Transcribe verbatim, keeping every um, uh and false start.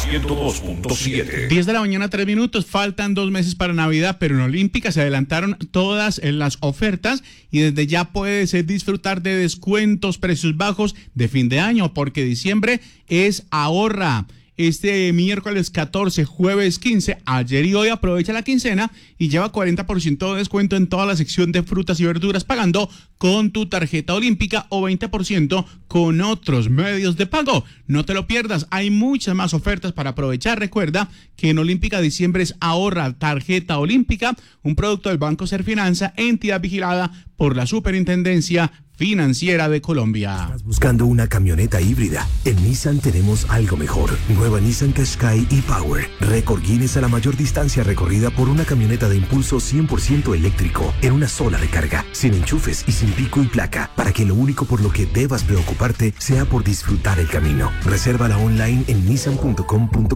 ciento dos punto siete. diez de la mañana, tres minutos. Faltan dos meses para Navidad, pero en Olímpica se adelantaron todas las ofertas y desde ya puedes disfrutar de descuentos, precios bajos de fin de año, porque diciembre es ahorra. Este miércoles catorce, jueves quince, ayer y hoy aprovecha la quincena y lleva cuarenta por ciento de descuento en toda la sección de frutas y verduras pagando con tu tarjeta olímpica o veinte por ciento con otros medios de pago. No te lo pierdas, hay muchas más ofertas para aprovechar. Recuerda que en Olímpica diciembre es ahorra. Tarjeta olímpica, un producto del Banco Serfinanza, entidad vigilada por la Superintendencia Financiera de Colombia. ¿Estás buscando una camioneta híbrida? En Nissan tenemos algo mejor. Nueva Nissan Qashqai e-Power. Récord Guinness a la mayor distancia recorrida por una camioneta de impulso cien por ciento eléctrico en una sola recarga, sin enchufes y sin pico y placa, para que lo único por lo que debas preocuparte sea por disfrutar el camino. Resérvala online en nissan punto com punto co.